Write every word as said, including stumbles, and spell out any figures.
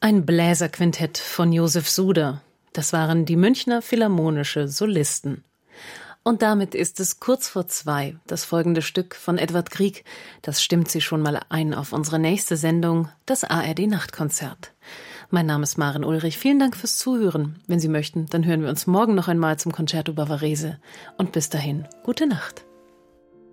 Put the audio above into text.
Ein Bläserquintett von Josef Suder. Das waren die Münchner Philharmonische Solisten. Und damit ist es kurz vor zwei. Das folgende Stück von Edvard Grieg, das stimmt Sie schon mal ein auf unsere nächste Sendung, das A R D-Nachtkonzert. Mein Name ist Maren Ulrich. Vielen Dank fürs Zuhören. Wenn Sie möchten, dann hören wir uns morgen noch einmal zum Concerto Bavarese. Und bis dahin, gute Nacht.